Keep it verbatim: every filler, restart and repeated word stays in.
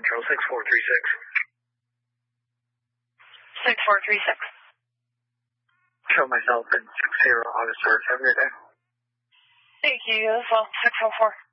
Central, six four three six. six four three six. Show myself in six zero August Earth. Have a good day. Thank you as well, six oh four.